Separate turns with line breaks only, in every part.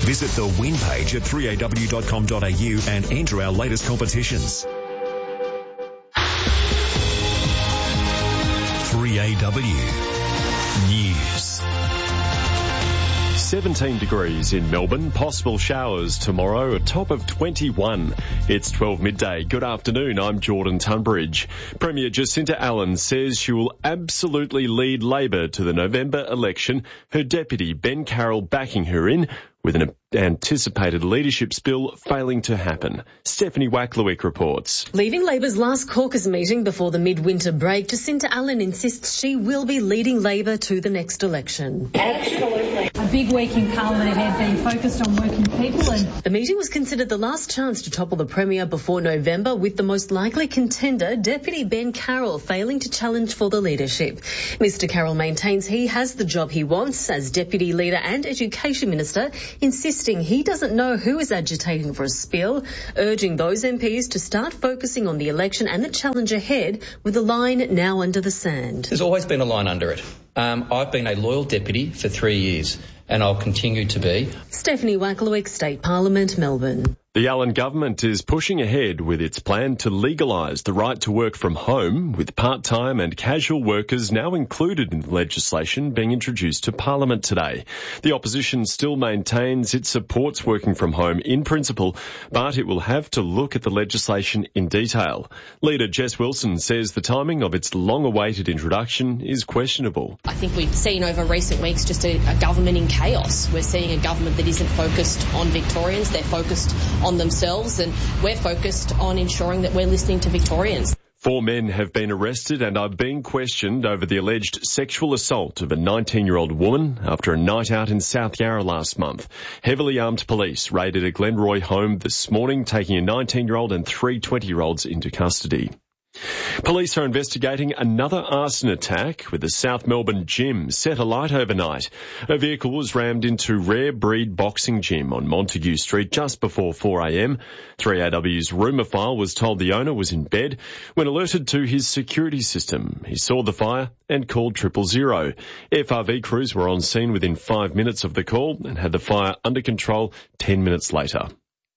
Visit the win page at 3aw.com.au and enter our latest competitions. 3AW News.
17 degrees in Melbourne, possible showers tomorrow, a top of 21. It's 12 midday. Good afternoon, I'm Jordan Tunbridge. Premier Jacinta Allen says she will absolutely lead Labor to the November election, her deputy Ben Carroll backing her in, with an anticipated leadership spill failing to happen. Stephanie Wacklewick reports.
Leaving Labor's last caucus meeting before the midwinter break, Jacinta Allen insists she will be leading Labor to the next election.
Absolutely. A big week in Parliament ahead being focused on working people. And
the meeting was considered the last chance to topple the Premier before November, with the most likely contender, Deputy Ben Carroll, failing to challenge for the leadership. Mr Carroll maintains he has the job he wants as Deputy Leader and Education Minister, insisting he doesn't know who is agitating for a spill, urging those MPs to start focusing on the election and the challenge ahead, with the line now under the sand.
There's always been a line under it. I've been a loyal deputy for 3 years and I'll continue to be.
Stephanie Wacklewick, State Parliament, Melbourne.
The Allen government is pushing ahead with its plan to legalise the right to work from home, with part-time and casual workers now included in the legislation being introduced to Parliament today. The opposition still maintains it supports working from home in principle, but it will have to look at the legislation in detail. Leader Jess Wilson says the timing of its long-awaited introduction is questionable.
I think we've seen over recent weeks just a government in chaos. We're seeing a government that isn't focused on Victorians, they're focused on themselves, and we're focused on ensuring that we're listening to Victorians.
4 men have been arrested and are being questioned over the alleged sexual assault of a 19-year-old woman after a night out in South Yarra last month. Heavily armed police raided a Glenroy home this morning, taking a 19-year-old and 3 20-year-olds into custody. Police are investigating another arson attack with a South Melbourne gym set alight overnight. A vehicle was rammed into Rare Breed Boxing Gym on Montague Street just before 4 a.m. 3AW's rumour file was told the owner was in bed when alerted to his security system. He saw the fire and called 000. FRV crews were on scene within 5 minutes of the call and had the fire under control 10 minutes later.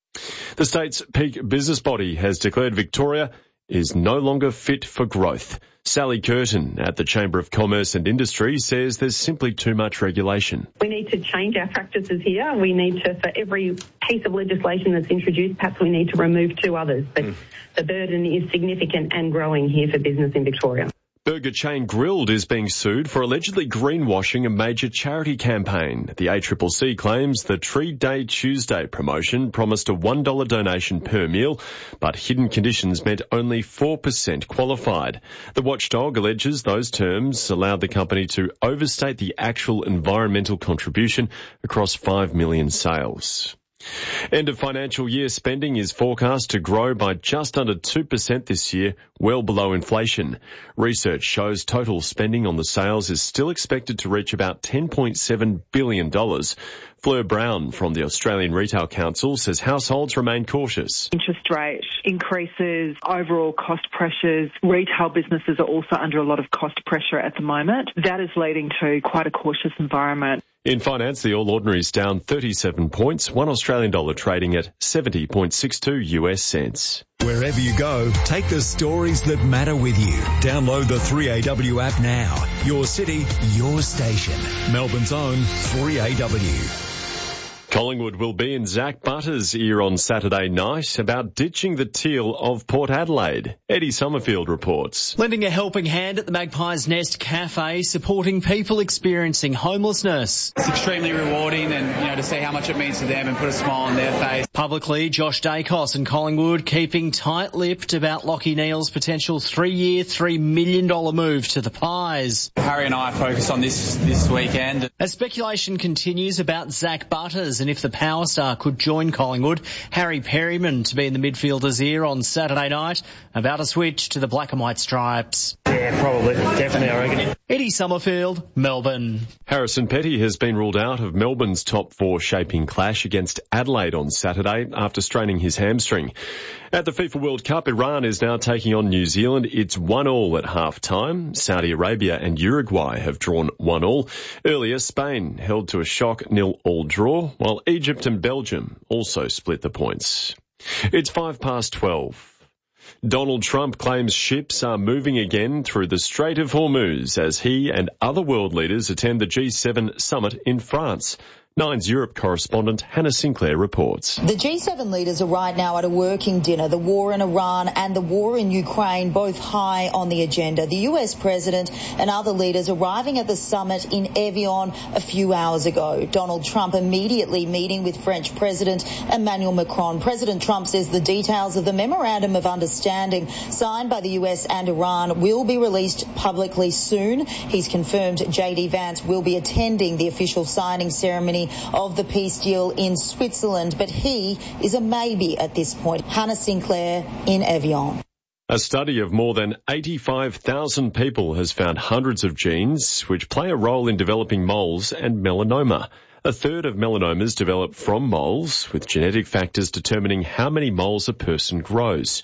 The state's peak business body has declared Victoria is no longer fit for growth. Sally Curtin at the Chamber of Commerce and Industry says there's simply too much regulation.
We need to change our practices here. We need to, for every piece of legislation that's introduced, perhaps we need to remove 2 others. But the burden is significant and growing here for business in Victoria.
Burger chain Grilled is being sued for allegedly greenwashing a major charity campaign. The ACCC claims the Treat Day Tuesday promotion promised a $1 donation per meal, but hidden conditions meant only 4% qualified. The watchdog alleges those terms allowed the company to overstate the actual environmental contribution across 5 million sales. End of financial year spending is forecast to grow by just under 2% this year, well below inflation. Research shows total spending on the sales is still expected to reach about $10.7 billion. Fleur Brown from the Australian Retail Council says households remain cautious.
Interest rate increases, overall cost pressures. Retail businesses are also under a lot of cost pressure at the moment. That is leading to quite a cautious environment.
In finance, the All Ordinaries down 37 points, $1 Australian trading at 70.62 US cents.
Wherever you go, take the stories that matter with you. Download the 3AW app now. Your city, your station. Melbourne's own 3AW.
Collingwood will be in Zach Butter's ear on Saturday night about ditching the teal of Port Adelaide. Eddie Summerfield reports.
Lending a helping hand at the Magpie's Nest Cafe, supporting people experiencing homelessness.
It's extremely rewarding and, to see how much it means to them and put a smile on their face.
Publicly, Josh Dacos and Collingwood keeping tight-lipped about Lachie Neale's potential 3-year, $3 million move to the Pies.
Harry and I focus on this weekend.
As speculation continues about Zach Butters and if the power star could join Collingwood, Harry Perryman to be in the midfielder's ear on Saturday night, about a switch to the black and white stripes.
Yeah, probably. Definitely, I reckon.
Eddie Summerfield, Melbourne.
Harrison Petty has been ruled out of Melbourne's top 4 shaping clash against Adelaide on Saturday after straining his hamstring. At the FIFA World Cup, Iran is now taking on New Zealand. It's 1-1 at half-time. Saudi Arabia and Uruguay have drawn 1-1. Earlier, Spain held to a shock 0-0 draw, while while Egypt and Belgium also split the points. It's 12:05. Donald Trump claims ships are moving again through the Strait of Hormuz as he and other world leaders attend the G7 summit in France. Nine's Europe correspondent Hannah Sinclair reports.
The G7 leaders are right now at a working dinner. The war in Iran and the war in Ukraine both high on the agenda. The US president and other leaders arriving at the summit in Evian a few hours ago. Donald Trump immediately meeting with French President Emmanuel Macron. President Trump says the details of the memorandum of understanding signed by the US and Iran will be released publicly soon. He's confirmed JD Vance will be attending the official signing ceremony of the peace deal in Switzerland, but he is a maybe at this point. Hannah Sinclair in Evian.
A study of more than 85,000 people has found hundreds of genes which play a role in developing moles and melanoma. A third of melanomas develop from moles, with genetic factors determining how many moles a person grows.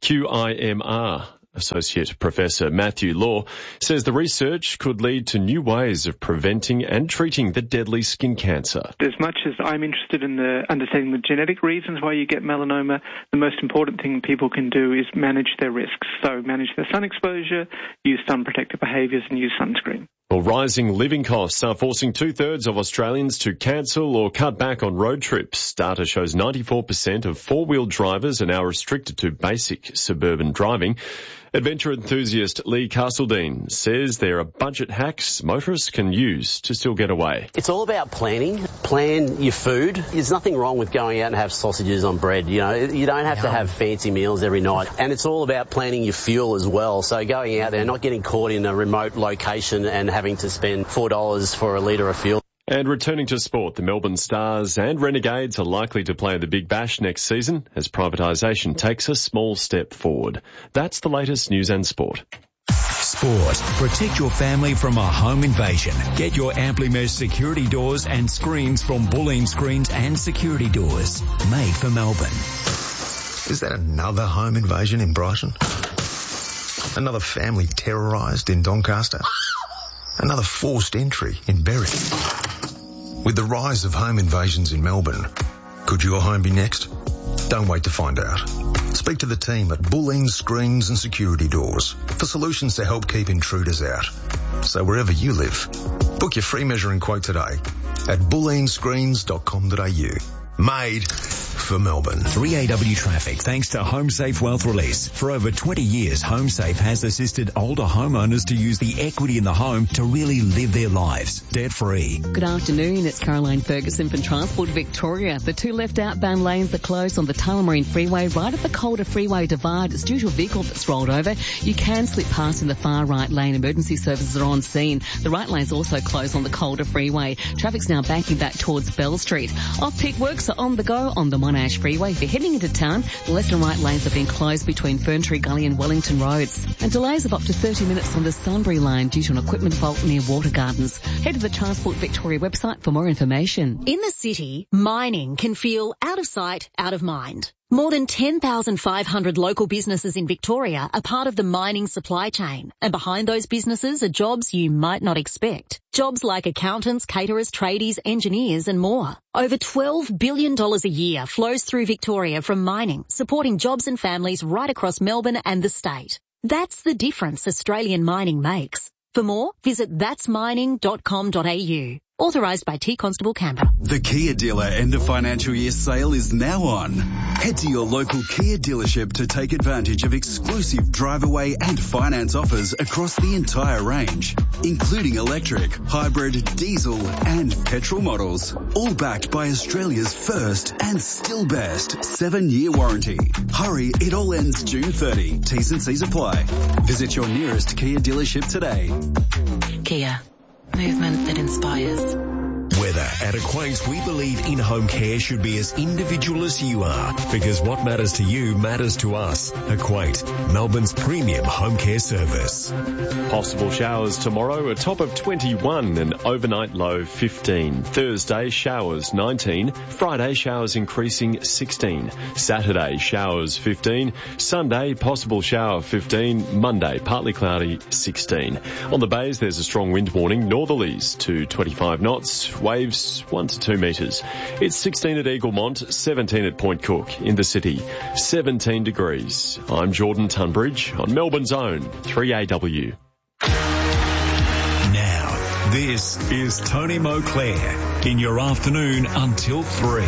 QIMR Associate Professor Matthew Law says the research could lead to new ways of preventing and treating the deadly skin cancer.
As much as I'm interested in understanding the genetic reasons why you get melanoma, the most important thing people can do is manage their risks. So manage their sun exposure, use sun protective behaviours and use sunscreen.
Well, rising living costs are forcing 2/3 of Australians to cancel or cut back on road trips. Data shows 94% of four-wheel drivers are now restricted to basic suburban driving. Adventure enthusiast Lee Castledine says there are budget hacks motorists can use to still get away.
It's all about planning. Plan your food. There's nothing wrong with going out and have sausages on bread. You know, you don't have to have fancy meals every night. And it's all about planning your fuel as well. So going out there, not getting caught in a remote location and having to spend $4 for a litre of fuel.
And returning to sport, the Melbourne Stars and Renegades are likely to play the Big Bash next season as privatisation takes a small step forward. That's the latest news and sport.
Sport. Protect your family from a home invasion. Get your Amply Mesh security doors and screens from Bulleen Screens and Security Doors. Made for Melbourne.
Is that another home invasion in Brighton? Another family terrorised in Doncaster? Another forced entry in Berwick? With the rise of home invasions in Melbourne, could your home be next? Don't wait to find out. Speak to the team at Bulleen Screens and Security Doors for solutions to help keep intruders out. So wherever you live, book your free measuring quote today at bulleenscreens.com.au. Made for Melbourne.
3AW Traffic, thanks to HomeSafe Wealth Release. For over 20 years, HomeSafe has assisted older homeowners to use the equity in the home to really live their lives debt-free.
Good afternoon, it's Caroline Ferguson from Transport Victoria. The two left outbound lanes are closed on the Tullamarine Freeway right at the Calder Freeway divide. It's due to a vehicle that's rolled over. You can slip past in the far right lane. Emergency services are on scene. The right lane's also closed on the Calder Freeway. Traffic's now banking back towards Bell Street. Off-peak works are on the go on the Monash Freeway. If you're heading into town, the left and right lanes have been closed between Ferntree Gully and Wellington Roads. And delays of up to 30 minutes on the Sunbury line due to an equipment fault near Water Gardens. Head to the Transport Victoria website for more information.
In the city, mining can feel out of sight, out of mind. More than 10,500 local businesses in Victoria are part of the mining supply chain. And behind those businesses are jobs you might not expect. Jobs like accountants, caterers, tradies, engineers and more. Over $12 billion a year flows through Victoria from mining, supporting jobs and families right across Melbourne and the state. That's the difference Australian mining makes. For more, visit that'smining.com.au. Authorised by T Constable Canberra.
The Kia dealer end of financial year sale is now on. Head to your local Kia dealership to take advantage of exclusive drive away and finance offers across the entire range, including electric, hybrid, diesel and petrol models. All backed by Australia's first and still best 7-year warranty. Hurry, it all ends June 30. T's and C's apply. Visit your nearest Kia dealership today.
Kia. Movement that inspires.
Weather. At Equate, we believe in-home care should be as individual as you are, because what matters to you matters to us. Equate, Melbourne's premium home care service.
Possible showers tomorrow, a top of 21 and overnight low 15. Thursday, showers 19. Friday, showers increasing 16. Saturday, showers 15. Sunday, possible shower 15. Monday, partly cloudy 16. On the bays, there's a strong wind warning, northerlies to 25 knots. Waves waves 1 to 2 metres. It's 16 at Eaglemont, 17 at Point Cook. In the city, 17 degrees. I'm Jordan Tunbridge on Melbourne's own 3AW.
Now, this is Tony Moclair in your afternoon until 3.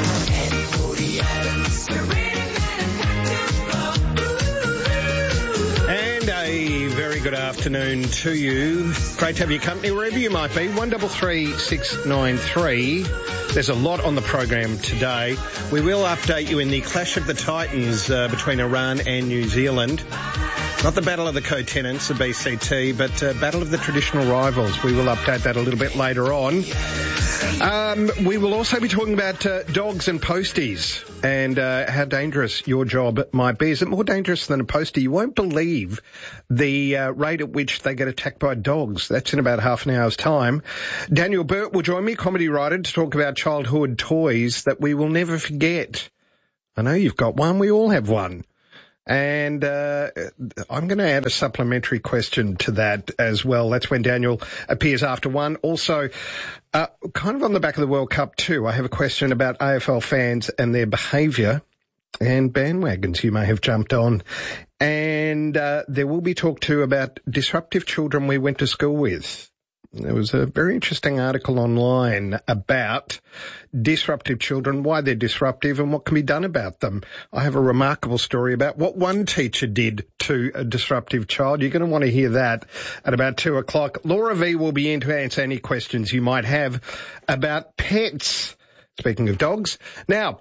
And a very good afternoon to you. Great to have your company wherever you might be. 133693. There's a lot on the program today. We will update you in the clash of the Titans between Iran and New Zealand. Not the battle of the co-tenants, the BCT, but battle of the traditional rivals. We will update that a little bit later on. We will also be talking about dogs and posties and how dangerous your job might be. Is it more dangerous than a postie? You won't believe the rate at which they get attacked by dogs. That's in about half an hour's time. Daniel Burt will join me, comedy writer, to talk about childhood toys that we will never forget. I know you've got one. We all have one. And I'm going to add a supplementary question to that as well. That's when Daniel appears after one. Also, kind of on the back of the World Cup too, I have a question about AFL fans and their behaviour and bandwagons you may have jumped on. And there will be talk too about disruptive children we went to school with. There was a very interesting article online about disruptive children, why they're disruptive and what can be done about them. I have a remarkable story about what one teacher did to a disruptive child. You're going to want to hear that at about 2 o'clock. Laura V will be in to answer any questions you might have about pets. Speaking of dogs. Now,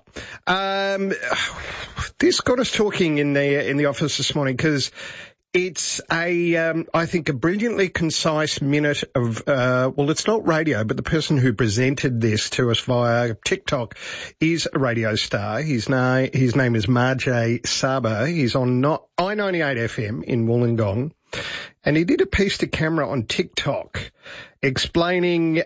this got us talking in the office this morning because it's I think a brilliantly concise minute of, well, it's not radio, but the person who presented this to us via TikTok is a radio star. His name is Marjay Saba. He's on I98 FM in Wollongong. And he did a piece to camera on TikTok explaining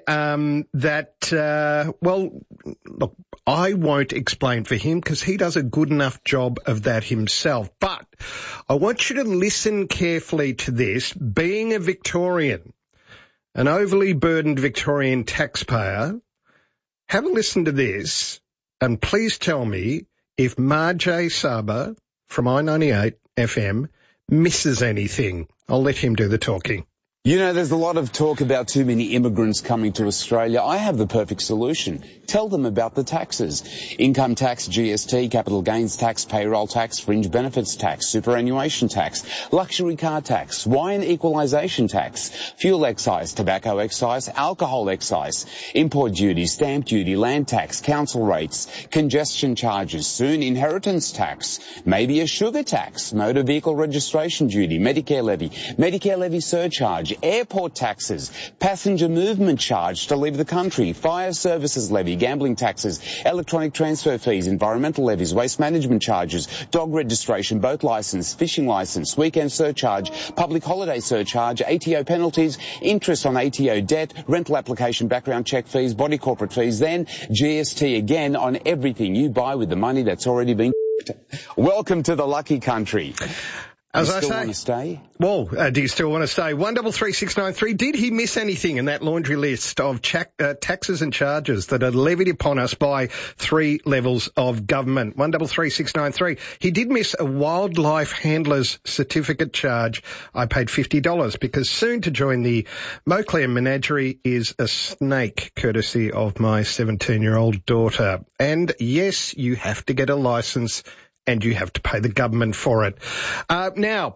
that, well, look, I won't explain for him because he does a good enough job of that himself. But I want you to listen carefully to this. Being a Victorian, an overly burdened Victorian taxpayer, have a listen to this and please tell me if Marjay Saba from I98 FM misses anything. I'll let him do the talking.
You know, there's a lot of talk about too many immigrants coming to Australia. I have the perfect solution. Tell them about the taxes. Income tax, GST, capital gains tax, payroll tax, fringe benefits tax, superannuation tax, luxury car tax, wine equalisation tax, fuel excise, tobacco excise, alcohol excise, import duty, stamp duty, land tax, council rates, congestion charges, soon inheritance tax, maybe a sugar tax, motor vehicle registration duty, Medicare levy surcharge, airport taxes, passenger movement charge to leave the country, fire services levy, gambling taxes, electronic transfer fees, environmental levies, waste management charges, dog registration, boat licence, fishing licence, weekend surcharge, public holiday surcharge, ATO penalties, interest on ATO debt, rental application background check fees, body corporate fees, then GST again on everything you buy with the money that's already been. Welcome to the lucky country.
As
I
say,
want to stay?
Well, do you still want to stay? 133693. Did he miss anything in that laundry list of taxes and charges that are levied upon us by 3 levels of government? 133693. He did miss a wildlife handler's certificate charge. I paid $50 because soon to join the Moclair menagerie is a snake, courtesy of my 17-year-old daughter. And yes, you have to get a licence and you have to pay the government for it. Now,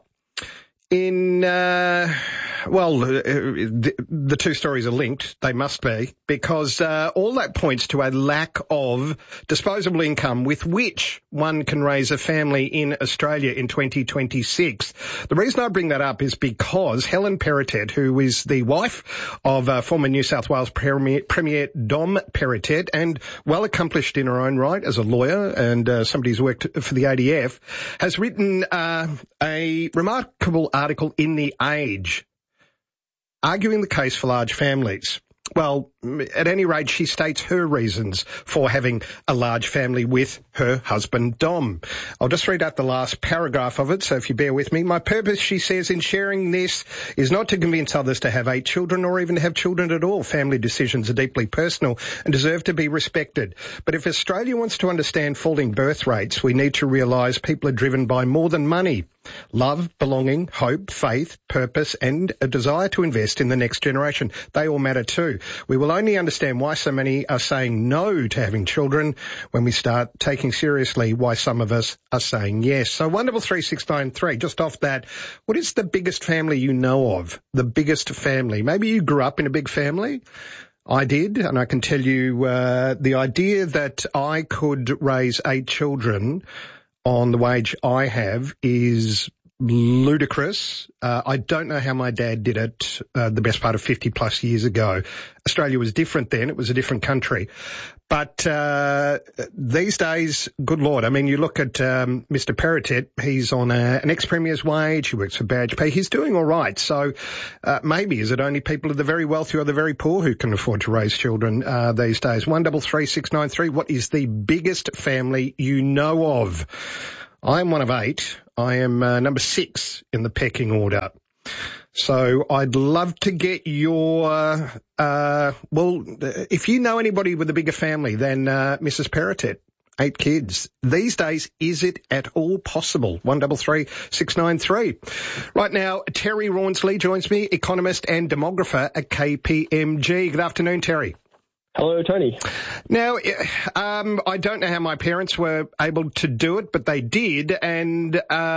the two stories are linked. They must be, because all that points to a lack of disposable income with which one can raise a family in Australia in 2026. The reason I bring that up is because Helen Perrottet, who is the wife of former New South Wales Premier Dom Perrottet and well accomplished in her own right as a lawyer and somebody who's worked for the ADF, has written a remarkable article in The Age arguing the case for large families. Well, at any rate, she states her reasons for having a large family with her husband, Dom. I'll just read out the last paragraph of it, so if you bear with me. My purpose, she says, in sharing this is not to convince others to have 8 children or even to have children at all. Family decisions are deeply personal and deserve to be respected. But if Australia wants to understand falling birth rates, we need to realise people are driven by more than money. Love, belonging, hope, faith, purpose and a desire to invest in the next generation. They all matter too. We will only understand why so many are saying no to having children when we start taking seriously why some of us are saying yes. So 133693, just off that, what is the biggest family you know of? The biggest family? Maybe you grew up in a big family. I did, and I can tell you the idea that I could raise 8 children on the wage I have is ludicrous. I don't know how my dad did it the best part of 50 plus years ago. Australia was different then. It was a different country. But these days, good Lord, I mean, you look at Mr. Perrottet, he's on an ex-premier's wage, he works for Badge Pay, he's doing all right. So maybe is it only people of the very wealthy or the very poor who can afford to raise children these days? 133693, what is the biggest family you know of? I am one of 8. I am number 6 in the pecking order. So I'd love to get your, if you know anybody with a bigger family than Mrs. Perrottet, 8 kids. These days, is it at all possible? 133693. Right now, Terry Rawnsley joins me, economist and demographer at KPMG. Good afternoon, Terry.
Hello, Tony.
Now, I don't know how my parents were able to do it, but they did, and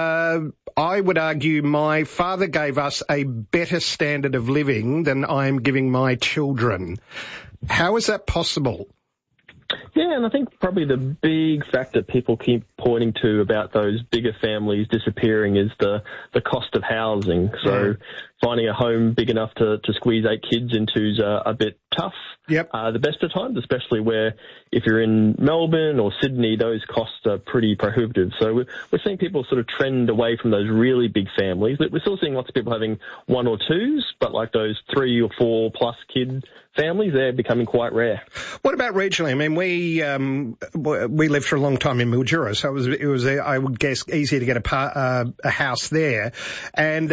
I would argue my father gave us a better standard of living than I'm giving my children. How is that possible?
Yeah, and I think probably the big factor people keep pointing to about those bigger families disappearing is the cost of housing. So finding a home big enough to squeeze 8 kids into is a bit tough.
Yep.
The best of times, especially where if you're in Melbourne or Sydney, those costs are pretty prohibitive. So we're seeing people sort of trend away from those really big families. We're still seeing lots of people having 1 or 2s, but like those 3 or 4 plus kid families, they're becoming quite rare.
What about regionally? I mean, we lived for a long time in Mildura, so it was I would guess easier to get a house there. And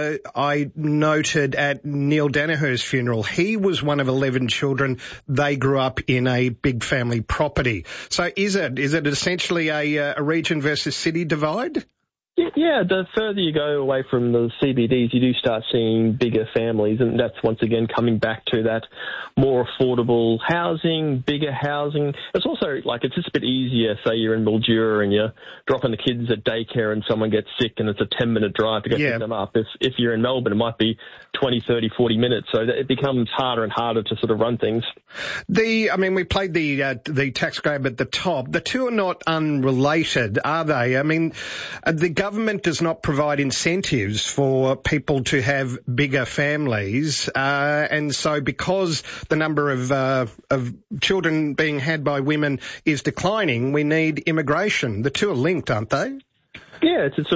I noted at Neil Danaher's funeral, he was one of 11 children. They grew up in a big family property. So is it essentially a region versus city divide?
Yeah, the further you go away from the CBDs, you do start seeing bigger families, and that's once again coming back to that more affordable housing, bigger housing. It's also like it's just a bit easier, say you're in Mildura and you're dropping the kids at daycare and someone gets sick and it's a 10-minute drive to go pick them up. If you're in Melbourne, it might be 20, 30, 40 minutes, so it becomes harder and harder to sort of run things.
We played the tax grab at the top. The two are not unrelated, are they? I mean, the government does not provide incentives for people to have bigger families, and so because the number of children being had by women is declining, we need immigration. The two are linked, aren't they?
Yeah, there's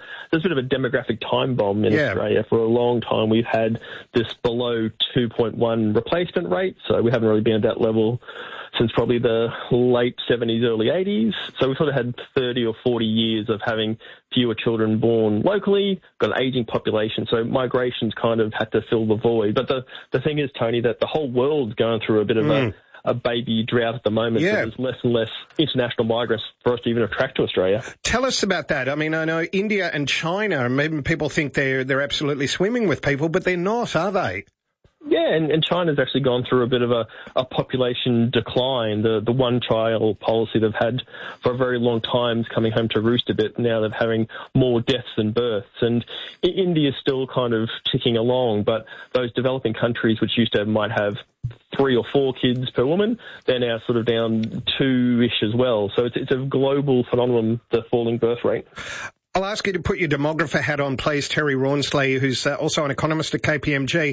a bit of a demographic time bomb in Australia. For a long time, we've had this below 2.1 replacement rate, so we haven't really been at that level since probably the late 70s, early 80s. So we've sort of had 30 or 40 years of having fewer children born locally, got an aging population, so migration's kind of had to fill the void. But the thing is, Tony, that the whole world's going through a bit of a baby drought at the moment, so there's less and less international migrants for us to even attract to Australia.
Tell us about that. I mean, I know India and China, maybe people think they're absolutely swimming with people, but they're not, are they?
Yeah, and China's actually gone through a bit of a population decline. The one-child policy they've had for a very long time is coming home to roost a bit. Now they're having more deaths than births. And India's still kind of ticking along, but those developing countries which used to might have 3 or 4 kids per woman, they're now sort of down 2-ish as well. So it's a global phenomenon, the falling birth rate.
I'll ask you to put your demographer hat on, please, Terry Rawnsley, who's also an economist at KPMG.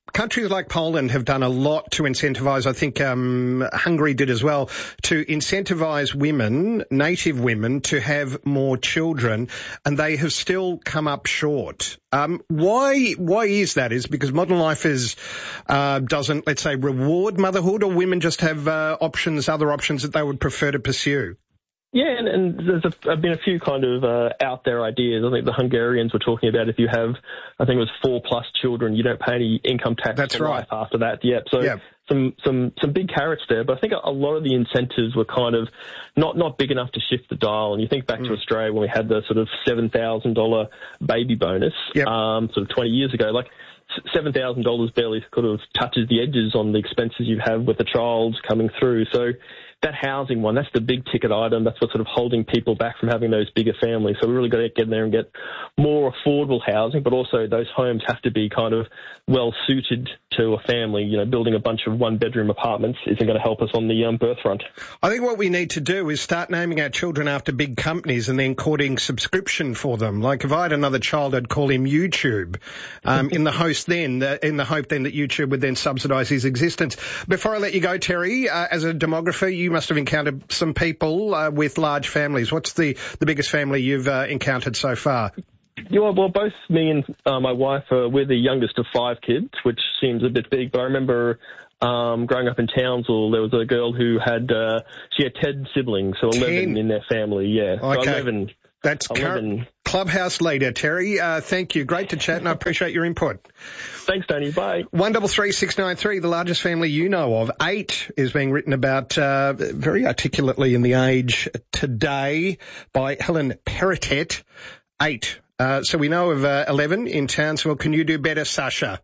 countries like Poland have done a lot to incentivise, I think Hungary did as well, to incentivise women, native women, to have more children, and they have still come up short. Why is that? Is it because modern life doesn't, let's say, reward motherhood, or women just have other options that they would prefer to pursue?
Yeah, and there's been a few kind of out there ideas. I think the Hungarians were talking about if you have, I think it was 4+ children, you don't pay any income tax for life after that. Yep. So some big carrots there. But I think a lot of the incentives were kind of not big enough to shift the dial. And you think back to Australia when we had the sort of $7,000 baby bonus, sort of 20 years ago, like $7,000 barely sort of touches the edges on the expenses you have with a child coming through. So that housing one, that's the big ticket item. That's what's sort of holding people back from having those bigger families. So we really got to get in there and get more affordable housing, but also those homes have to be kind of well suited to a family. You know, building a bunch of 1-bedroom apartments isn't going to help us on the birth front.
I think what we need to do is start naming our children after big companies and then courting subscription for them. Like if I had another child, I'd call him YouTube, in the hope then that YouTube would then subsidise his existence. Before I let you go, Terry, as a demographer, you must have encountered some people with large families. What's the biggest family you've encountered so far?
Yeah, well, both me and my wife, we're the youngest of 5 kids, which seems a bit big, but I remember growing up in Townsville, there was a girl who had 10 siblings, so 11 in their family, yeah.
Okay.
So 11.
That's Clubhouse leader, Terry. Thank you. Great to chat, and I appreciate your input.
Thanks, Tony. Bye.
133693, the largest family you know of. 8 is being written about very articulately in The Age today by Helen Peritet. 8. So we know of 11 in Townsville. Can you do better, Sasha?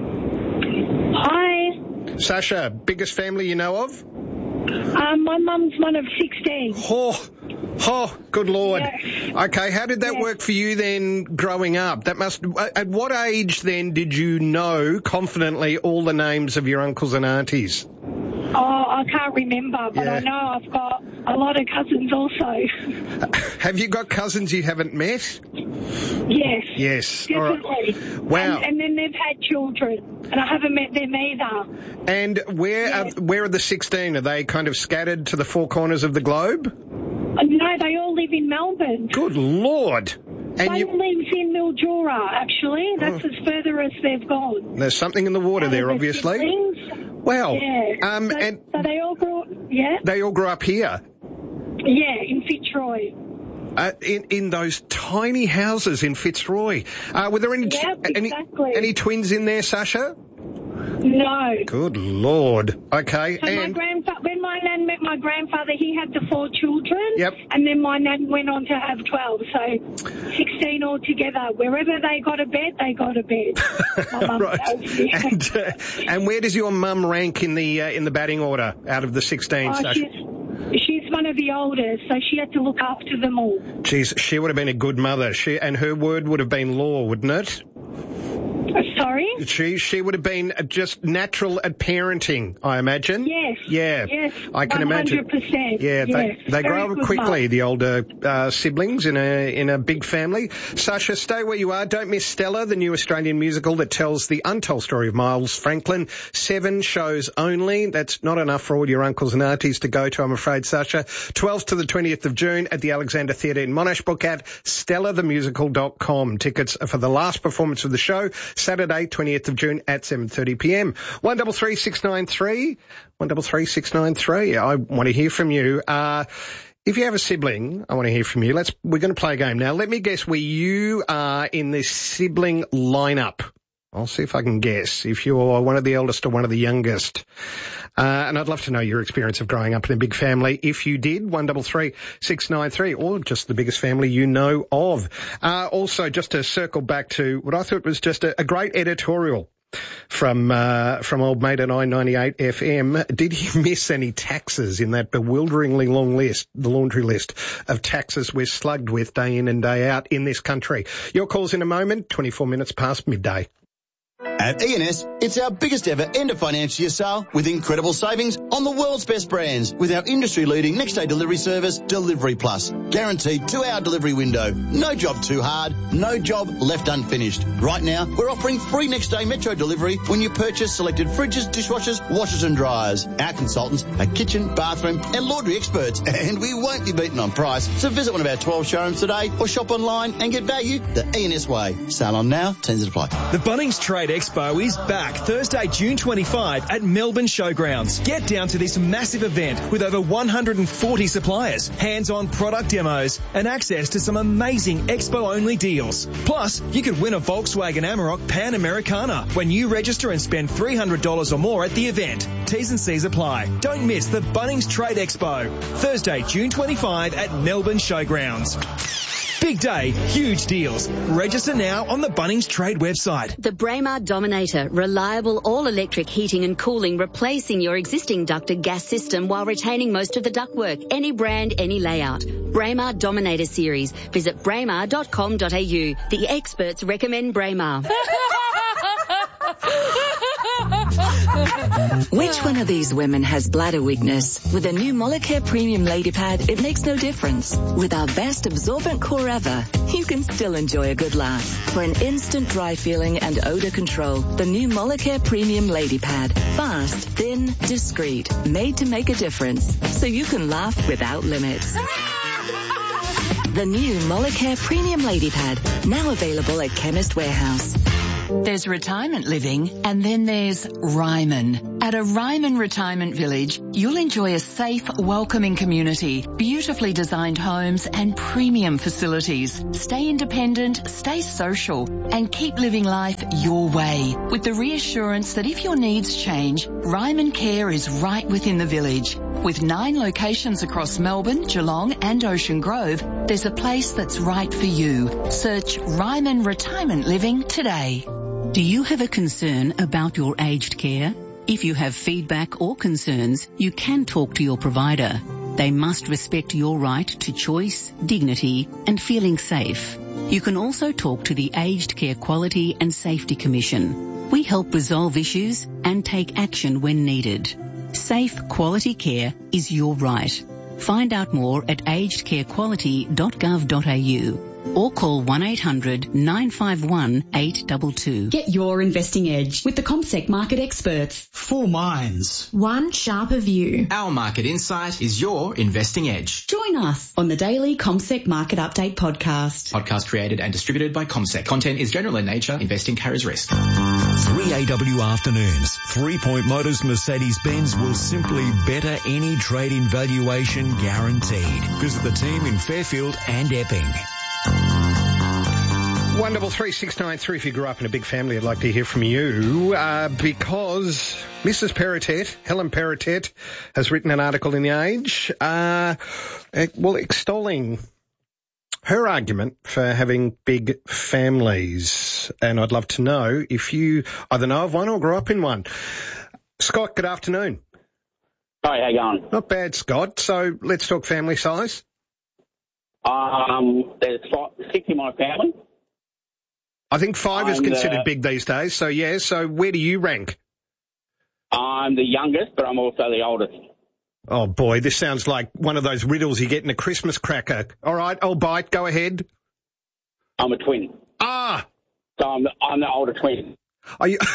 Hi.
Sasha, biggest family you know of?
My mum's one of 16.
Oh, good Lord.
Yeah.
Okay, how did that work for you then growing up? At what age then did you know confidently all the names of your uncles and aunties?
Oh, I can't remember, but I know I've got a lot of cousins also.
Have you got cousins you haven't met?
Yes.
Yes.
Definitely.
All right. Wow.
And then they've had children, and I haven't met them either.
And where are the 16? Are they kind of scattered to the 4 corners of the globe?
No, they all live in Melbourne.
Good Lord.
And one lives in Mildura, actually. That's as further as they've gone.
There's something in the water there, obviously.
Siblings.
Well,
yeah. So they all grew up, yeah?
They all grew up here?
Yeah, in Fitzroy.
In those tiny houses in Fitzroy. Were there any twins in there, Sasha?
No.
Good Lord. Okay.
So when my nan met my grandfather, he had the 4 children.
Yep.
And then my nan went on to have 12. So 16 altogether. Wherever they got a bed, they got a bed.
Right. And where does your mum rank in the batting order out of the 16, Sasha?
She's one of the oldest, so she had to look after them all.
Jeez, she would have been a good mother. And her word would have been law, wouldn't it?
Sorry?
She would have been just natural at parenting, I imagine.
Yes.
Yeah.
Yes.
I can imagine.
100%.
Yeah.
Yes.
They grow up quickly, the older siblings in a big family. Sasha, stay where you are. Don't miss Stella, the new Australian musical that tells the untold story of Miles Franklin. 7 shows only. That's not enough for all your uncles and aunties to go to, I'm afraid, Sasha. 12th to the 20th of June at the Alexander Theatre in Monash. Book at stellathemusical.com. Tickets for the last performance of the show, Saturday, 20th of June at 7:30pm. 133693. 133693. I want to hear from you. If you have a sibling, I want to hear from you. We're going to play a game now. Let me guess where you are in this sibling lineup. I'll see if I can guess if you're one of the eldest or one of the youngest. And I'd love to know your experience of growing up in a big family. If you did, 133693, or just the biggest family you know of. Also, just to circle back to what I thought was just a great editorial from old mate at 998 FM. Did he miss any taxes in that bewilderingly long list, the laundry list of taxes we're slugged with day in and day out in this country? Your calls in a moment, 24 minutes past midday.
At E&S, it's our biggest ever end of financial year sale with incredible savings on the world's best brands with our industry-leading next-day delivery service, Delivery Plus. Guaranteed 2-hour delivery window. No job too hard, no job left unfinished. Right now, we're offering free next-day metro delivery when you purchase selected fridges, dishwashers, washers and dryers. Our consultants are kitchen, bathroom and laundry experts, and we won't be beaten on price. So visit one of our 12 showrooms today or shop online and get value the E&S way. Sale on now, terms apply.
The Bunnings Trade Expo is back Thursday, June 25 at Melbourne Showgrounds. Get down to this massive event with over 140 suppliers, hands-on product demos and access to some amazing expo-only deals. Plus, you could win a Volkswagen Amarok Pan Americana when you register and spend $300 or more at the event. T's and C's apply. Don't miss the Bunnings Trade Expo, Thursday, June 25 at Melbourne Showgrounds. Big day, huge deals. Register now on the Bunnings Trade website.
The Braemar Dominator, reliable all-electric heating and cooling, replacing your existing ducted gas system while retaining most of the ductwork. Any brand, any layout. Braemar Dominator series. Visit braemar.com.au. The experts recommend Braemar.
Which one of these women has bladder weakness? With a new Molicare Premium Lady Pad, it makes no difference. With our best absorbent core ever, you can still enjoy a good laugh. For an instant dry feeling and odor control, the new Molicare Premium Lady Pad. Fast, thin, discreet, made to make a difference. So you can laugh without limits. The new Molicare Premium Lady Pad, now available at Chemist Warehouse.
There's retirement living, and then there's Ryman. At a Ryman Retirement Village, you'll enjoy a safe, welcoming community, beautifully designed homes and premium facilities. Stay independent, stay social, and keep living life your way. With the reassurance that if your needs change, Ryman Care is right within the village. With 9 locations across Melbourne, Geelong and Ocean Grove, there's a place that's right for you. Search Ryman Retirement Living today.
Do you have a concern about your aged care? If you have feedback or concerns, you can talk to your provider. They must respect your right to choice, dignity and feeling safe. You can also talk to the Aged Care Quality and Safety Commission. We help resolve issues and take action when needed. Safe quality care is your right. Find out more at agedcarequality.gov.au or call 1-800-951-822.
Get your investing edge with the CommSec market experts.
4 minds.
One sharper view.
Our market insight is your investing edge.
Join us on the daily CommSec Market Update podcast.
Podcast created and distributed by CommSec. Content is general in nature. Investing carries risk.
3AW afternoons. 3 Point Motors Mercedes-Benz will simply better any trade-in valuation guaranteed. Visit the team in Fairfield and Epping.
133-693 if you grew up in a big family. I'd like to hear from you because Mrs. Perrottet, Helen Perrottet, has written an article in The Age, extolling her argument for having big families. And I'd love to know if you either know of one or grew up in one. Scott, good afternoon.
Hi, how you going?
Not bad, Scott. So let's talk family size.
There's 6 in my family.
I think 5 is considered big these days. So, yeah. So where do you rank?
I'm the youngest, but I'm also the oldest.
Oh, boy, this sounds like one of those riddles you get in a Christmas cracker. All right, I'll bite. Go ahead.
I'm a twin.
Ah!
So I'm the older twin.
Are you...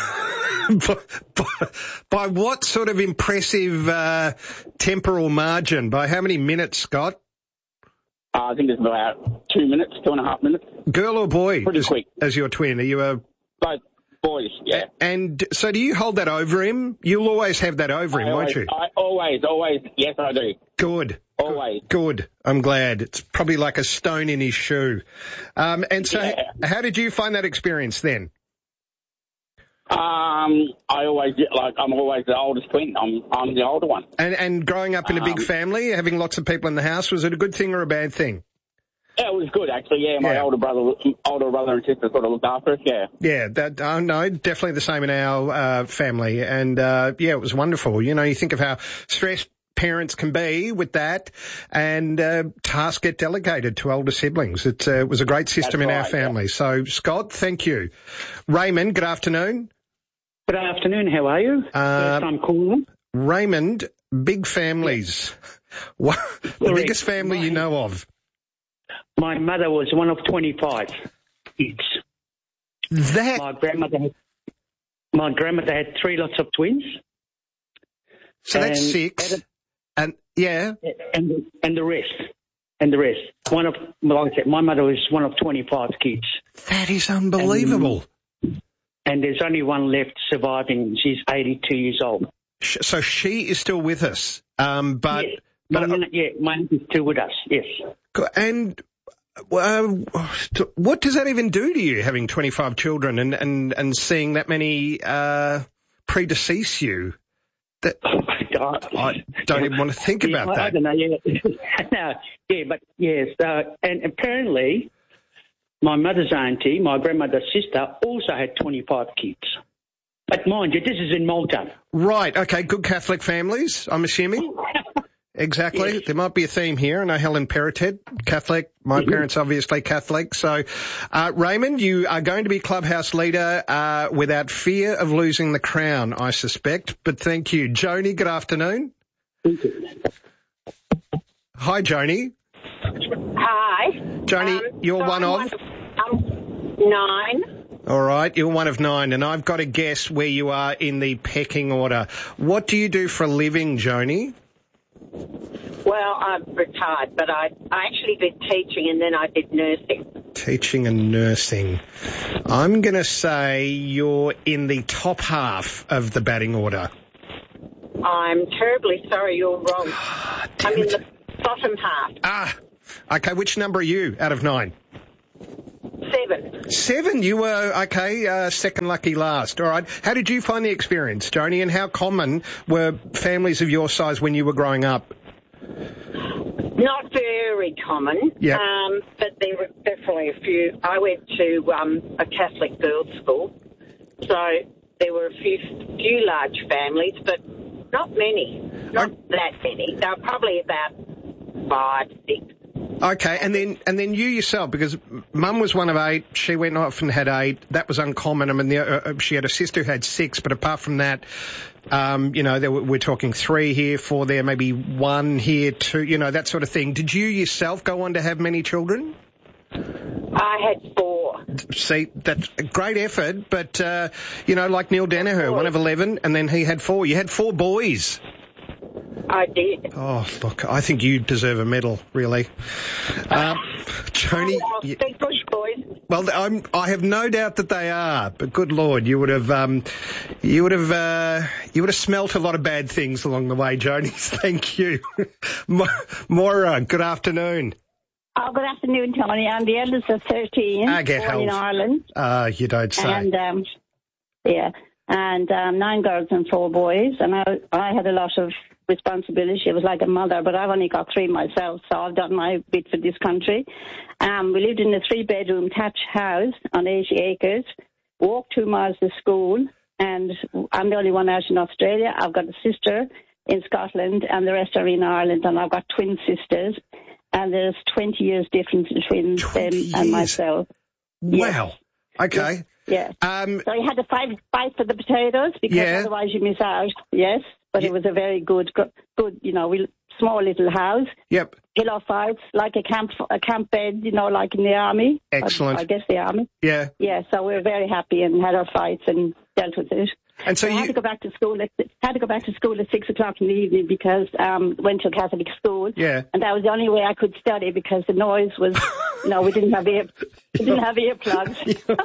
by what sort of impressive temporal margin? By how many minutes, Scott?
I think it's about 2 minutes, 2.5 minutes.
Girl or boy?
Pretty quick.
As your twin, are you a...
Both boys, yeah.
And so do you hold that over him? You'll always have that over him, won't you?
I always, yes I do.
Good.
Always.
Good. I'm glad. It's probably like a stone in his shoe. And so how did you find that experience then?
I'm always the oldest twin. I'm the older one.
And growing up in a big family, having lots of people in the house, was it a good thing or a bad thing?
Yeah, it was good actually. Yeah, my older brother and sister sort of looked after us. Yeah.
Yeah, no, definitely the same in our family, and it was wonderful. You know, you think of how stressed parents can be with that, and tasks get delegated to older siblings. It was a great system in our family. Yeah. So, Scott, thank you. Raymond, good afternoon.
Good afternoon. How are you? First time calling.
Raymond, big families. What, the biggest family you know of?
My mother was one of 25 kids.
That
my grandmother had 3 lots of twins.
So that's 6. And the
rest. And the rest. Like I said, my mother was one of 25 kids.
That is unbelievable.
And there's only one left surviving. She's 82 years old.
So she is still with us.
My aunt is still with us, yes.
And what does that even do to you, having 25 children and seeing that many predecease you? That I don't even want to think about that.
I don't know, and apparently my mother's auntie, my grandmother's sister, also had 25 kids. But mind you, this is in Malta.
Right, okay, good Catholic families, I'm assuming. Exactly. Yes. There might be a theme here. I know Helen Peritet, Catholic. My parents obviously Catholic. So, Raymond, you are going to be clubhouse leader without fear of losing the crown, I suspect. But thank you. Joni, good afternoon.
Thank you.
Hi, Joni.
Hi.
Joni, you're one of?
9.
All right, you're one of 9, and I've got to guess where you are in the pecking order. What do you do for a living, Joni?
Well, I'm retired, but I actually did teaching and then I did nursing.
Teaching and nursing. I'm going to say you're in the top half of the batting order.
I'm terribly sorry, you're wrong. I'm in the bottom half.
Okay, which number are you out of 9?
7.
7? You were, second lucky last. All right. How did you find the experience, Joni, and how common were families of your size when you were growing up?
Not very common,
yep.
But there were definitely a few. I went to a Catholic girls' school, so there were a few large families, but not many. Not that many. They were probably about 5, 6.
Okay, and then you yourself, because Mum was one of 8, she went off and had 8. That was uncommon. I mean, she had a sister who had 6, but apart from that, we're talking 3 here, 4 there, maybe 1 here, 2, that sort of thing. Did you yourself go on to have many children?
I had 4.
See, that's a great effort, but, like Neil Danaher, one of 11, and then he had 4. You had 4 boys.
I did.
Oh, look, I think you deserve a medal, really. Joni.
Big bush boys.
Well, I have no doubt that they are, but good Lord, you would have smelt a lot of bad things along the way, Joni. Thank you. Maura, good afternoon.
Oh, good afternoon, Tony. I'm the eldest of 13, born in Ireland.
You don't say.
And 9 girls and 4 boys, and I had a lot of responsibility. I was like a mother, but I've only got 3 myself, so I've done my bit for this country. We lived in a 3-bedroom thatched house on 80 acres, walked 2 miles to school, and I'm the only one out in Australia. I've got a sister in Scotland, and the rest are in Ireland, and I've got twin sisters, and there's 20 years difference between them and myself.
Wow.
Yes.
Okay.
Yeah. So you had to fight for the potatoes because otherwise you miss out. Yes. But it was a very good, small little house.
Yep.
Pillow fights, like a camp bed, like in the army.
Excellent.
I guess the army.
Yeah.
Yeah. So we were very happy and had our fights and dealt with it.
And so
I had to go back to school. Had to go back to school at 6 o'clock in the evening because went to a Catholic school.
Yeah.
And that was the only way I could study because the noise was. We didn't have earplugs.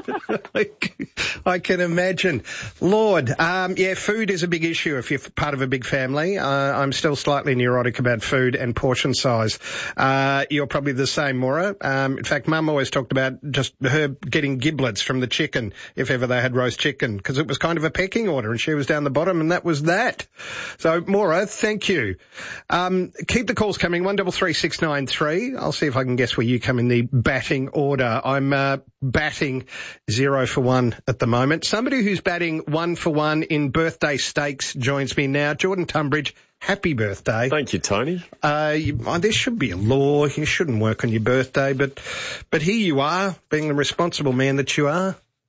I can imagine. Lord, food is a big issue if you're part of a big family. I'm still slightly neurotic about food and portion size. You're probably the same, Maura. In fact, Mum always talked about just her getting giblets from the chicken if ever they had roast chicken because it was kind of a pecking order and she was down the bottom and that was that. So, Maura, thank you. Keep the calls coming, 133693. I'll see if I can guess where you come in the batting order. I'm batting 0 for 1 at the moment. Somebody who's batting 1 for 1 in birthday stakes joins me now. Jordan Tunbridge, happy birthday.
Thank you, Tony.
There should be a law. You shouldn't work on your birthday, but here you are, being the responsible man that you are.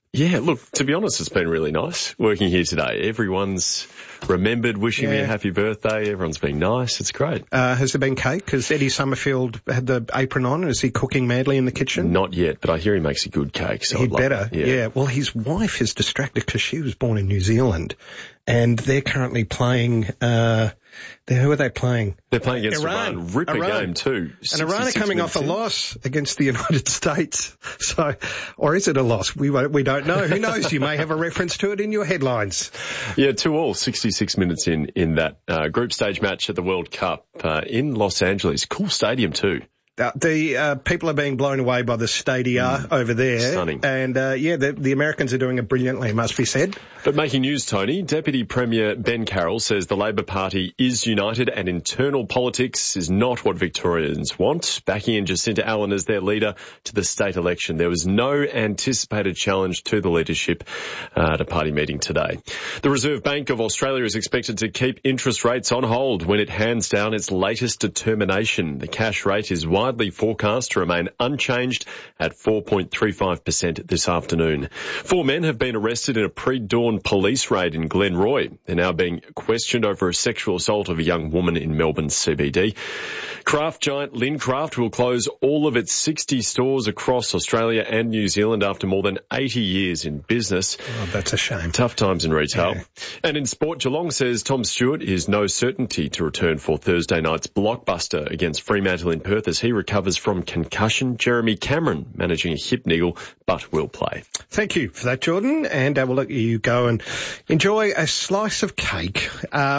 Yeah, look, to be honest, it's been really nice working here today. Everyone's remembered wishing me a happy birthday. Everyone's been nice. It's great.
Has there been cake? Has Eddie Summerfield had the apron on? Is he cooking madly in the kitchen?
Not yet, but I hear he makes a good cake. So
He'd better. Yeah. Well, his wife is distracted because she was born in New Zealand, and they're currently playing. Who are they playing?
They're playing against Iran. Ripper game too.
And Iran are coming off a loss against the United States. So, or is it a loss? We don't know. Who knows? You may have a reference to it in your headlines.
Yeah, 2-2, 66 minutes in that group stage match at the World Cup in Los Angeles. Cool stadium too.
The people are being blown away by the stadia over there.
Stunning.
And, the Americans are doing it brilliantly, must be said.
But making news, Tony, Deputy Premier Ben Carroll says the Labor Party is united and internal politics is not what Victorians want. Backing in Jacinta Allen as their leader to the state election. There was no anticipated challenge to the leadership at a party meeting today. The Reserve Bank of Australia is expected to keep interest rates on hold when it hands down its latest determination. The cash rate is widely forecast to remain unchanged at 4.35% this afternoon. 4 men have been arrested in a pre-dawn police raid in Glenroy. They're now being questioned over a sexual assault of a young woman in Melbourne's CBD. Craft giant Lincraft will close all of its 60 stores across Australia and New Zealand after more than 80 years in business.
Oh, that's a shame.
Tough times in retail. Yeah. And in sport, Geelong says Tom Stewart is no certainty to return for Thursday night's blockbuster against Fremantle in Perth as he recovers from concussion. Jeremy Cameron managing a hip niggle, but will play.
Thank you for that, Jordan. And we'll let you go and enjoy a slice of cake.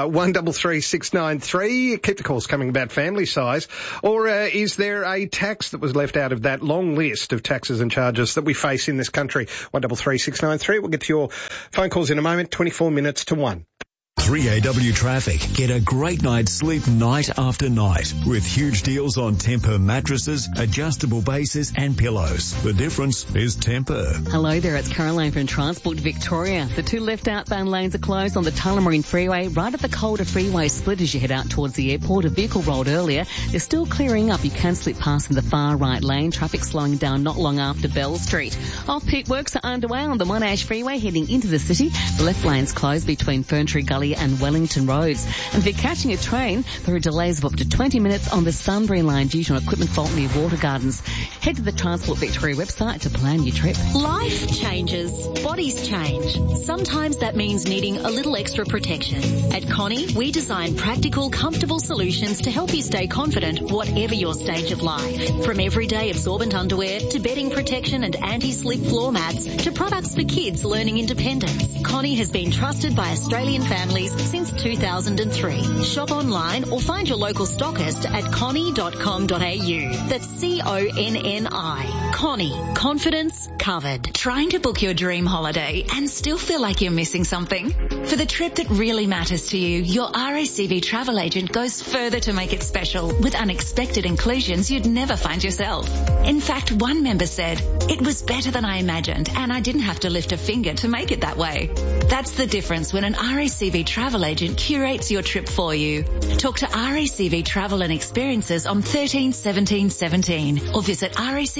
133693. Keep the calls coming about family size. Or is there a tax that was left out of that long list of taxes and charges that we face in this country? 133693. We'll get to your phone calls in a moment. 24 minutes to 1.
3AW Traffic. Get a great night's sleep night after night with huge deals on Tempur mattresses, adjustable bases and pillows. The difference is Tempur.
Hello there, it's Caroline from Transport Victoria. The 2 left outbound lanes are closed on the Tullamarine Freeway right at the Calder Freeway split as you head out towards the airport. A vehicle rolled earlier. They're still clearing up. You can slip past in the far right lane. Traffic slowing down not long after Bell Street. Off-peak works are underway on the Monash Freeway heading into the city. The left lane's closed between Ferntree Gully and Wellington Roads. And if you're catching a train, there are delays of up to 20 minutes on the Sunbury line due to an equipment fault near Water Gardens. Head to the Transport Victoria website to plan your trip.
Life changes. Bodies change. Sometimes that means needing a little extra protection. At Connie, we design practical, comfortable solutions to help you stay confident whatever your stage of life. From everyday absorbent underwear to bedding protection and anti-slip floor mats to products for kids learning independence. Connie has been trusted by Australian families since 2003. Shop online or find your local stockist at connie.com.au. That's CONNI. Connie. Confidence covered.
Trying to book your dream holiday and still feel like you're missing something? For the trip that really matters to you, your RACV travel agent goes further to make it special with unexpected inclusions you'd never find yourself. In fact, one member said, "It was better than I imagined and I didn't have to lift a finger to make it that way." That's the difference when an RACV travel agent curates your trip for you. Talk to RACV Travel and Experiences on 13 17 17 or visit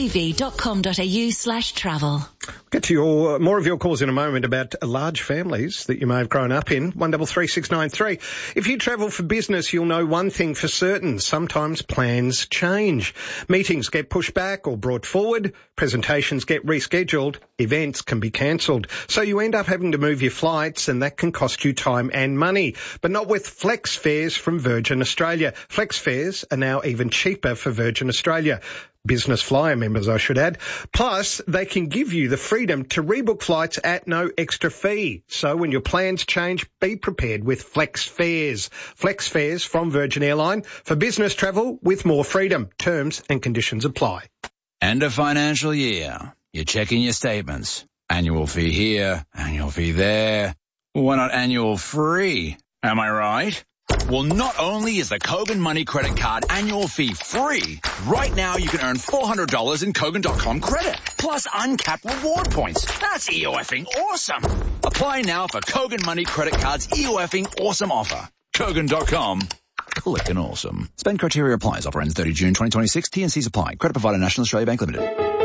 racv.com.au/travel.
Get to more of your calls in a moment about large families that you may have grown up in. 133693. If you travel for business, you'll know one thing for certain. Sometimes plans change. Meetings get pushed back or brought forward. Presentations get rescheduled. Events can be cancelled. So you end up having to move your flights, and that can cost you time and money. But not with Flex Fares from Virgin Australia. Flex Fares are now even cheaper for Virgin Australia. Business flyer members, I should add. Plus, they can give you the freedom to rebook flights at no extra fee. So when your plans change, be prepared with Flex Fares. Flex Fares from Virgin Airline for business travel with more freedom. Terms and conditions apply.
End of financial year. You're checking your statements. Annual fee here, annual fee there. Why not annual free? Am I right? Well, not only is the Kogan Money Credit Card annual fee free, right now you can earn $400 in Kogan.com credit, plus uncapped reward points. That's EOFing awesome. Apply now for Kogan Money Credit Card's EOFing awesome offer. Kogan.com. Clickin' awesome. Spend criteria applies. Offer ends 30 June 2026. T&Cs apply. Credit provider National Australia Bank Limited.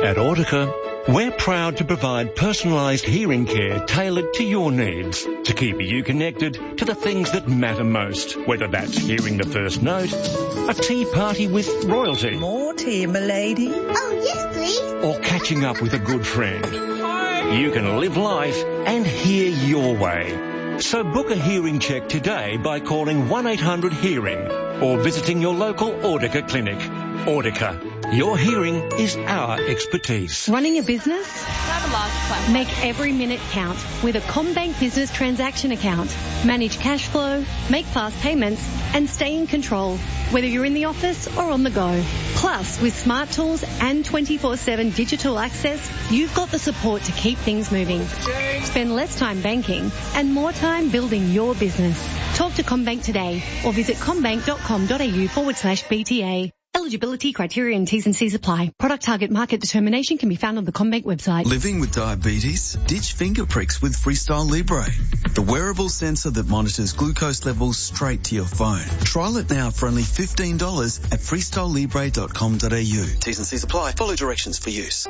At Audica, we're proud to provide personalised hearing care tailored to your needs to keep you connected to the things that matter most, whether that's hearing the first note, a tea party with royalty.
More tea, milady.
Oh, yes, please.
Or catching up with a good friend. You can live life and hear your way. So book a hearing check today by calling 1-800-HEARING or visiting your local Audica clinic. Audica. Your hearing is our expertise.
Running a business? Make every minute count with a CommBank Business Transaction Account. Manage cash flow, make fast payments, and stay in control, whether you're in the office or on the go. Plus, with smart tools and 24/7 digital access, you've got the support to keep things moving. Spend less time banking and more time building your business. Talk to CommBank today or visit commbank.com.au/BTA. Eligibility criteria and T's and C's apply. Product target market determination can be found on the CommBank website.
Living with diabetes? Ditch finger pricks with Freestyle Libre, the wearable sensor that monitors glucose levels straight to your phone. Trial it now for only $15 at freestylelibre.com.au. T's and C's apply. Follow directions for use.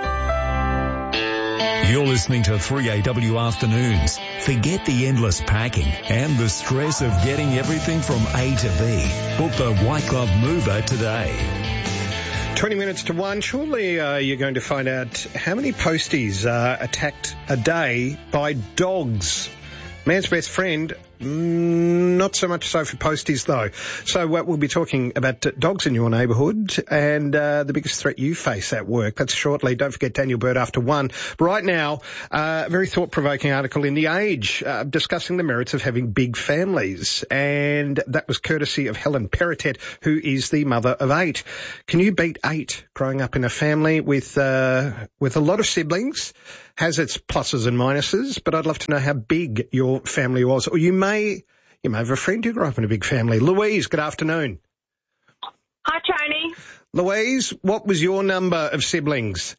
You're listening to 3AW Afternoons. Forget the endless packing and the stress of getting everything from A to B. Book the White Glove Mover today.
20 minutes to 1. Surely you're going to find out how many posties are attacked a day by dogs. Man's best friend, not so much so for posties though. So we'll be talking about dogs in your neighbourhood and the biggest threat you face at work. That's shortly. Don't forget Daniel Bird after 1. Right now, a very thought-provoking article in The Age discussing the merits of having big families. And that was courtesy of Helen Perrottet, who is the mother of 8. Can you beat 8 growing up in a family with a lot of siblings? Has its pluses and minuses, but I'd love to know how big your family was. Or you may have a friend who grew up in a big family. Louise, good afternoon.
Hi, Tony.
Louise, what was your number of siblings?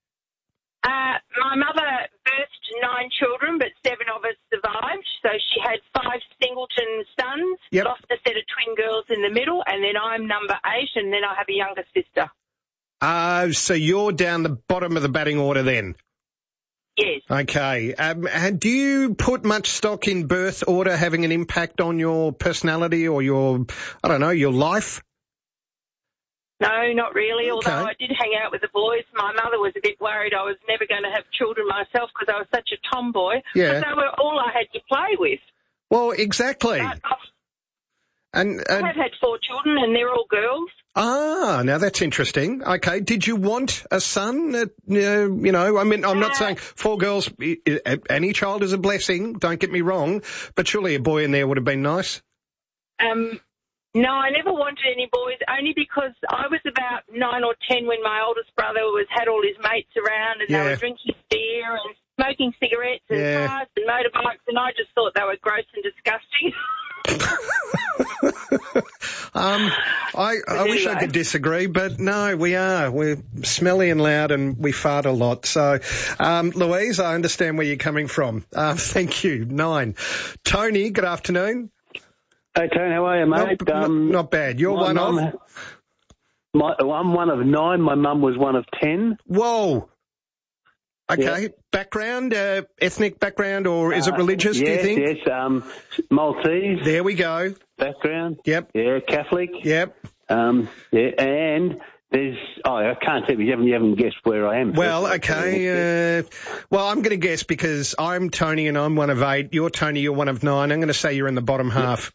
My mother birthed 9 children, but 7 of us survived. So she had 5 singleton sons, lost a set of twin girls in the middle, and then I'm number 8, and then I have a younger sister.
So you're down the bottom of the batting order then?
Yes.
Okay. Do you put much stock in birth order having an impact on your personality or your life?
No, not really, although I did hang out with the boys. My mother was a bit worried I was never going to have children myself because I was such a tomboy.
Yeah.
But they were all I had to play with.
Well, exactly.
I have had 4 children and they're all girls.
Ah, now that's interesting. Okay. Did you want a son? I'm not saying 4 girls, any child is a blessing, don't get me wrong, but surely a boy in there would have been nice.
No, I never wanted any boys, only because I was about 9 or 10 when my oldest brother had all his mates around and they were drinking beer and smoking cigarettes and cars and motorbikes, and I just thought they were gross and disgusting.
I wish I could disagree, but no, we're smelly and loud and we fart a lot. So, Louise, I understand where you're coming from. Thank you. 9. Tony, good afternoon.
Hey, Tony, how are you, mate?
Not bad. You're one of?
I'm one of 9. My mum was one of 10.
Whoa. Okay. Yeah. Background, ethnic background, or is it religious, do you think?
Yes, Maltese.
There we go.
Background.
Yep.
Yeah, Catholic.
Yep.
And there's, I can't tell you, you haven't guessed where I am.
Well, okay. Well, I'm going to guess because I'm Tony and I'm one of 8. You're Tony, you're one of 9. I'm going to say you're in the bottom half.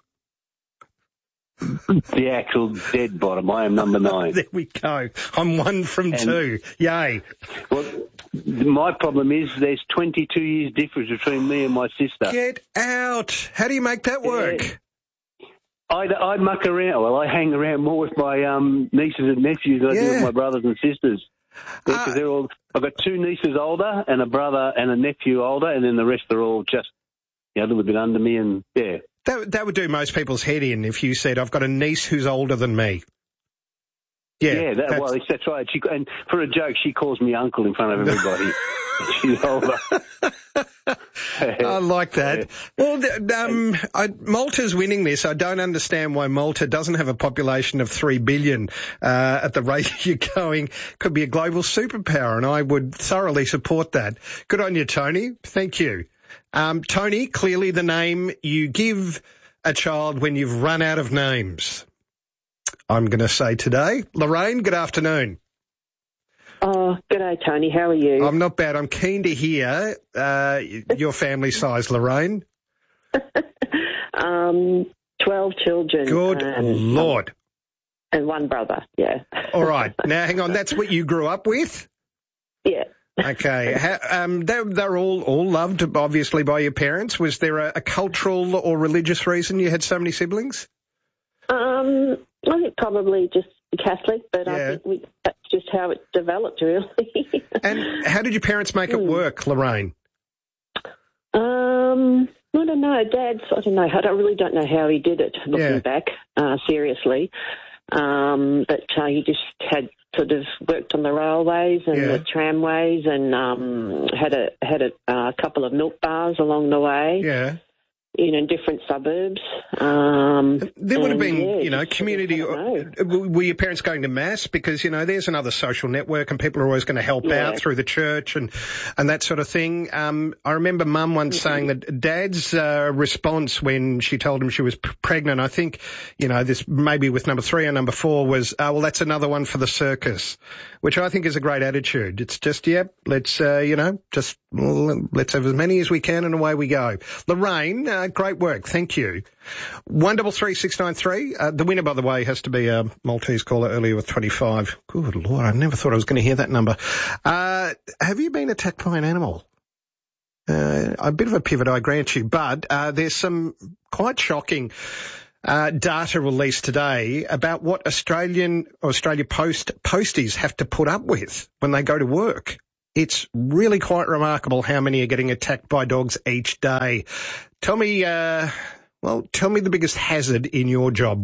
The actual dead bottom. I am number 9.
There we go. I'm 1 from 2. Yay.
Well, my problem is there's 22 years difference between me and my sister.
Get out. How do you make that work?
I muck around. Well, I hang around more with my nieces and nephews than I do with my brothers and sisters. Because they're all. I've got 2 nieces older and a brother and a nephew older, and then the rest are all just a little bit under me, and
That would do most people's head in if you said, I've got a niece who's older than me. Yeah,
well, that's right. And for a joke, she calls me uncle in front of everybody. She's older.
I like that. Well, Malta's winning this. I don't understand why Malta doesn't have a population of 3 billion at the rate you're going. Could be a global superpower, and I would thoroughly support that. Good on you, Tony. Thank you. Tony, clearly the name you give a child when you've run out of names. I'm going to say today. Lorraine, good afternoon.
Oh, g'day, Tony. How are you?
I'm not bad. I'm keen to hear your family size, Lorraine.
12 children.
Good Lord.
And one brother, yeah.
All right. Now, hang on. That's what you grew up with?
Yeah.
Okay. They're all loved, obviously, by your parents. Was there a cultural or religious reason you had so many siblings?
I think probably just Catholic, but I think that's just how it developed, really.
And how did your parents make it work, Lorraine?
I don't know. Dad's, I really don't know how he did it, looking back, seriously. But he just had sort of worked on the railways and the tramways and had a couple of milk bars along the way.
Yeah.
In different suburbs.
There would have been, community. Were your parents going to mass? Because, there's another social network and people are always going to help out through the church and that sort of thing. I remember Mum once saying that Dad's response when she told him she was pregnant, I think, this maybe with number 3 or number 4 was, well, that's another one for the circus, which I think is a great attitude. It's just, let's have as many as we can and away we go. Lorraine, great work. Thank you. 133693. The winner, by the way, has to be a Maltese caller earlier with 25. Good Lord, I never thought I was going to hear that number. Have you been attacked by an animal? A bit of a pivot, I grant you, but there's some quite shocking data released today about what Australia Post posties have to put up with when they go to work. It's really quite remarkable how many are getting attacked by dogs each day. Tell me the biggest hazard in your job.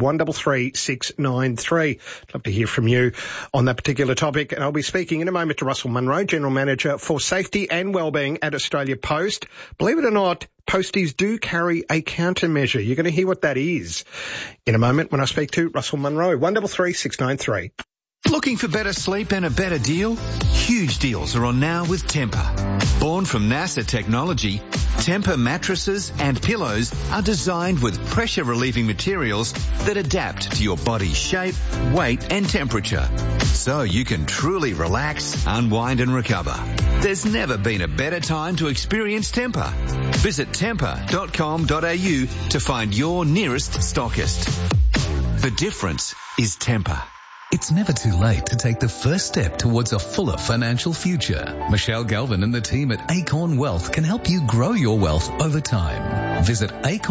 133693. I'd love to hear from you on that particular topic. And I'll be speaking in a moment to Russell Munro, General Manager for Safety and Wellbeing at Australia Post. Believe it or not, posties do carry a countermeasure. You're going to hear what that is in a moment when I speak to Russell Munro. 133693.
Looking for better sleep and a better deal? Huge deals are on now with Tempur. Born from NASA technology, Tempur mattresses and pillows are designed with pressure-relieving materials that adapt to your body's shape, weight and temperature, so you can truly relax, unwind and recover. There's never been a better time to experience Tempur. Visit tempur.com.au to find your nearest stockist. The difference is Tempur.
It's never too late to take the first step towards a fuller financial future. Michelle Galvin and the team at Acorn Wealth can help you grow your wealth over time. Visit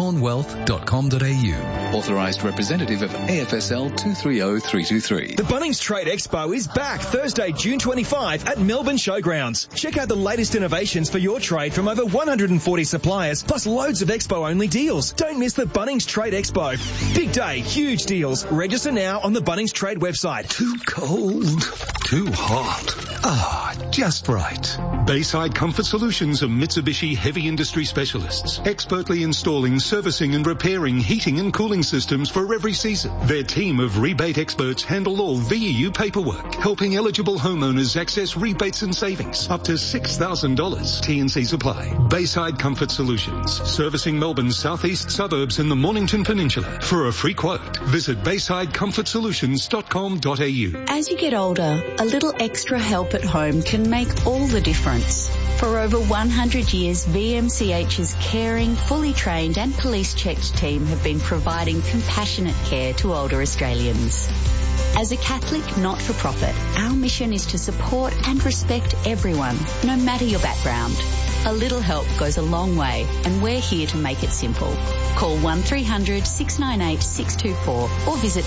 acornwealth.com.au. Authorised representative of AFSL 230323.
The Bunnings Trade Expo is back Thursday, June 25 at Melbourne Showgrounds. Check out the latest innovations for your trade from over 140 suppliers, plus loads of expo-only deals. Don't miss the Bunnings Trade Expo. Big day, huge deals. Register now on the Bunnings Trade website.
Too cold. Too hot. Just right. Bayside Comfort Solutions are Mitsubishi heavy industry specialists, expertly installing, servicing and repairing heating and cooling systems for every season. Their team of rebate experts handle all VEU paperwork, helping eligible homeowners access rebates and savings up to $6,000. T&C supply. Bayside Comfort Solutions, servicing Melbourne's southeast suburbs and the Mornington Peninsula. For a free quote, visit baysidecomfortsolutions.com.au.
As you get older, a little extra help at home can make all the difference. For over 100 years, VMCH's caring, fully trained and police-checked team have been providing compassionate care to older Australians. As a Catholic not-for-profit, our mission is to support and respect everyone, no matter your background. A little help goes a long way, and we're here to make it simple. Call 1300 698 624 or visit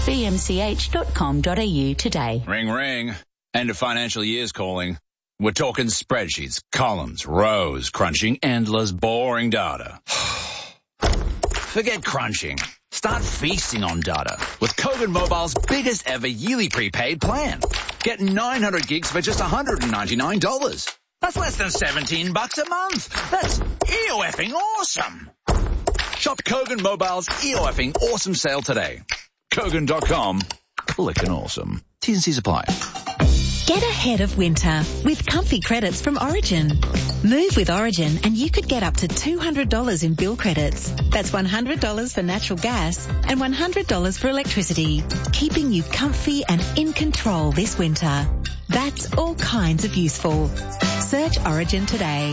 bmch.com.au today.
Ring, ring. End of financial year's calling. We're talking spreadsheets, columns, rows, crunching endless, boring data. Forget crunching. Start feasting on data with Kogan Mobile's biggest ever yearly prepaid plan. Get 900 gigs for just $199. That's less than $17 a month. That's EOFing awesome. Shop Kogan Mobile's EOFing awesome sale today. Kogan.com. Clickin' awesome. T's and C's apply.
Get ahead of winter with comfy credits from Origin. Move with Origin and you could get up to $200 in bill credits. That's $100 for natural gas and $100 for electricity, keeping you comfy and in control this winter. That's all kinds of useful. Search Origin today.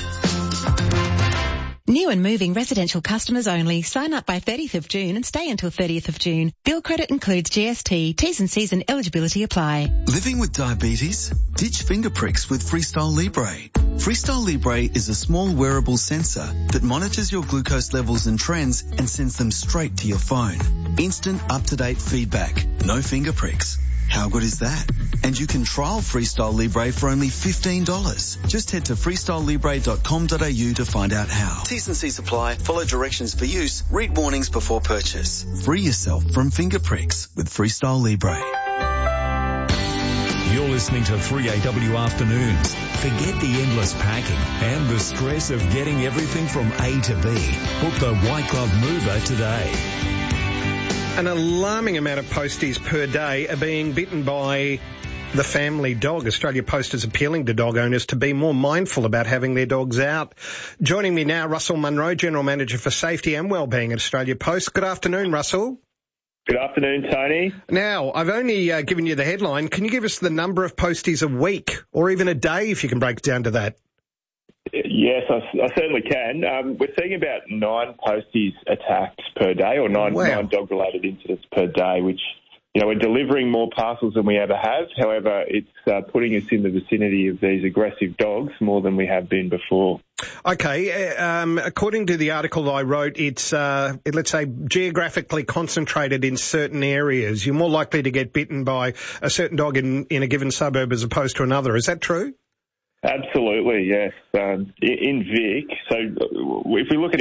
New and moving residential customers only. Sign up by 30th of June and stay until 30th of June. Bill credit includes GST. T's and C's and eligibility apply.
Living with diabetes? Ditch finger pricks with Freestyle Libre. Freestyle Libre is a small wearable sensor that monitors your glucose levels and trends and sends them straight to your phone. Instant up-to-date feedback. No finger pricks. How good is that? And you can trial Freestyle Libre for only $15. Just head to freestylelibre.com.au to find out how. T's and C's apply. Follow directions for use. Read warnings before purchase. Free yourself from finger pricks with Freestyle Libre.
You're listening to 3AW Afternoons. Forget the endless packing and the stress of getting everything from A to B. Book the White Glove Mover today.
An alarming amount of posties per day are being bitten by the family dog. Australia Post is appealing to dog owners to be more mindful about having their dogs out. Joining me now, Russell Munro, General Manager for Safety and Wellbeing at Australia Post. Good afternoon, Russell.
Good afternoon, Tony.
Now, I've only given you the headline. Can you give us the number of posties a week or even a day, if you can break it down to that?
Yes, I certainly can. We're seeing about 9 posties attacked per day, or nine dog-related incidents per day, which, we're delivering more parcels than we ever have. However, it's putting us in the vicinity of these aggressive dogs more than we have been before.
Okay. According to the article I wrote, it's, let's say, geographically concentrated in certain areas. You're more likely to get bitten by a certain dog in a given suburb as opposed to another. Is that true?
Absolutely, yes. In Vic, so if we look at